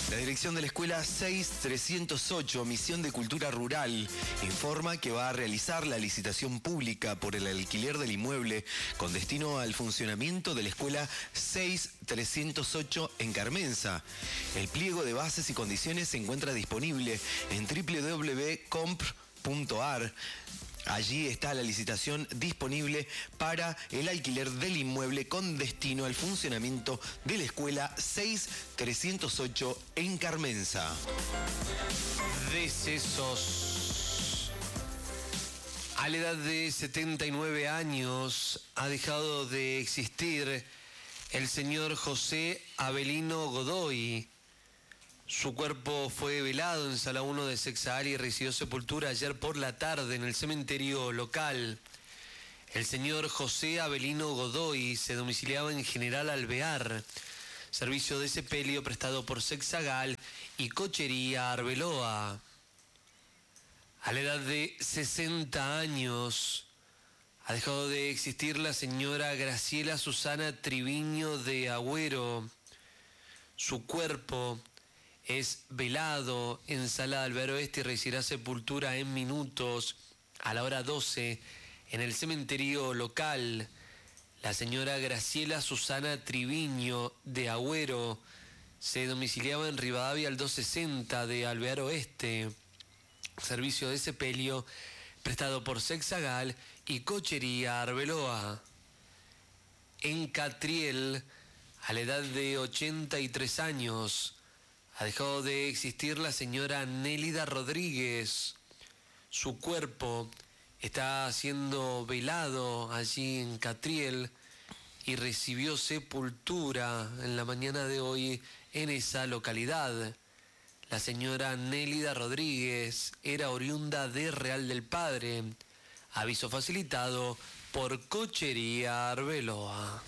La dirección de la escuela 6308, Misión de Cultura Rural, informa que va a realizar la licitación pública por el alquiler del inmueble con destino al funcionamiento de la escuela 6308 en Carmenza. El pliego de bases y condiciones se encuentra disponible en www.comp.ar. Allí está la licitación disponible para el alquiler del inmueble con destino al funcionamiento de la escuela 6308 en Carmenza. Decesos. A la edad de 79 años ha dejado de existir el señor José Avelino Godoy. Su cuerpo fue velado en Sala 1 de Sexagal y recibió sepultura ayer por la tarde en el cementerio local. El señor José Avelino Godoy se domiciliaba en General Alvear, servicio de sepelio prestado por Sexagal y Cochería Arbeloa. A la edad de 60 años ha dejado de existir la señora Graciela Susana Triviño de Agüero. Su cuerpo es velado en Sala Alvear Oeste y recibirá sepultura en minutos a la hora 12 en el cementerio local. La señora Graciela Susana Triviño de Agüero se domiciliaba en Rivadavia al 260 de Alvear Oeste, servicio de sepelio prestado por Sexagal y Cochería Arbeloa. En Catriel, a la edad de 83 años, ha dejado de existir la señora Nélida Rodríguez. Su cuerpo está siendo velado allí en Catriel y recibió sepultura en la mañana de hoy en esa localidad. La señora Nélida Rodríguez era oriunda de Real del Padre. Aviso facilitado por Cochería Arbeloa.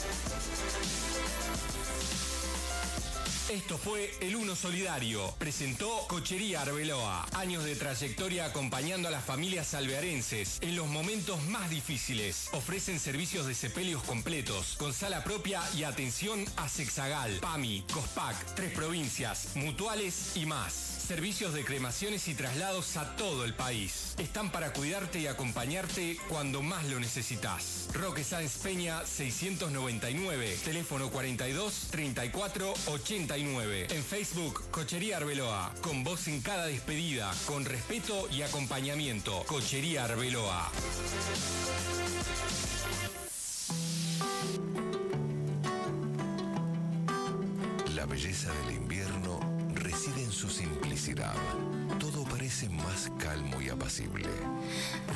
Esto fue El Uno Solidario. Presentó Cochería Arbeloa. Años de trayectoria acompañando a las familias alvearenses en los momentos más difíciles. Ofrecen servicios de sepelios completos, con sala propia y atención a Sexagal, PAMI, COSPAC, 3 provincias, mutuales y más. Servicios de cremaciones y traslados a todo el país. Están para cuidarte y acompañarte cuando más lo necesitas. Roque Sáenz Peña 699, teléfono 42 34 89. En Facebook, Cochería Arbeloa, con vos en cada despedida, con respeto y acompañamiento. Cochería Arbeloa. La belleza del invierno reside en su simplicidad. Todo parece más calmo y apacible.